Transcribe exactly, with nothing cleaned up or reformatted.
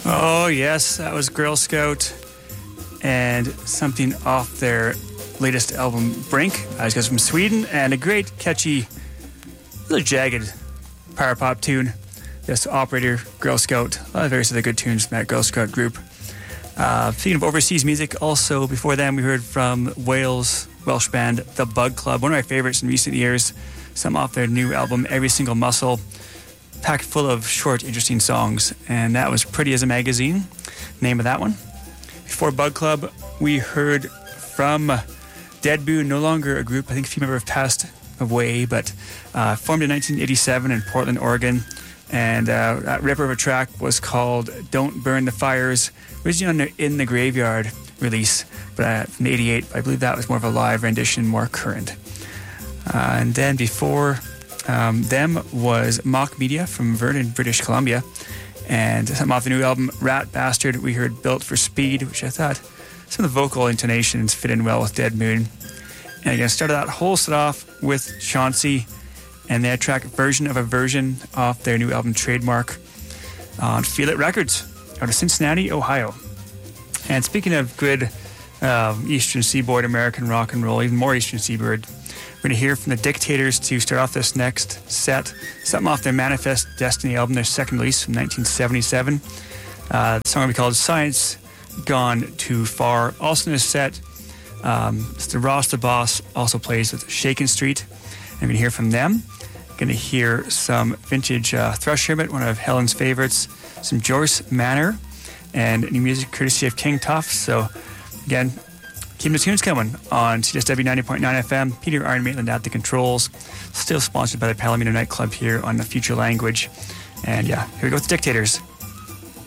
Oh, yes, that was Girl Scout and something off their latest album, Brink. Uh, these guys from Sweden, and a great, catchy, really jagged power pop tune. This Operator, Girl Scout, a lot of various other good tunes from that Girl Scout group. Uh, speaking of overseas music, also before them we heard from Wales, Welsh band The Bug Club, one of my favorites in recent years. Some off their new album, Every Single Muscle, packed full of short, interesting songs, and that was Pretty as a Magazine, name of that one. Before Bug Club, we heard from Dead Boo, no longer a group. I think a few members have passed away, but uh, formed in nineteen eighty-seven in Portland, Oregon, and uh, that ripper of a track was called Don't Burn the Fires, originally on their In the Graveyard release, but uh, from eighty-eight, I believe that was more of a live rendition, more current. Uh, and then before um, them was Mock Media from Vernon, British Columbia, and something off the new album Rat Bastard. We heard Built for Speed, which I thought some of the vocal intonations fit in well with Dead Moon. And again, started that whole set off with Chauncey and their track Version of a Version off their new album Trademark on Feel It Records out of Cincinnati, Ohio. And speaking of good uh, Eastern Seaboard American rock and roll, even more Eastern Seaboard, we're going to hear from the Dictators to start off this next set. Something off their Manifest Destiny album, their second release from nineteen seventy-seven. Uh, the song will be called Science Gone Too Far. Also in this set, um, Mister Ross the Boss also plays with Shakin' Street. I'm going to hear from them. Going to hear some vintage uh, thrush Hermit, one of Helen's favorites, some Joyce Manor, and new music courtesy of King Tuff. So, again, keep the tunes coming on C S W ninety point nine F M. Peter Iron Maitland at the controls. Still sponsored by the Palomino Nightclub here on the Future Language. And yeah, here we go with the Dictators.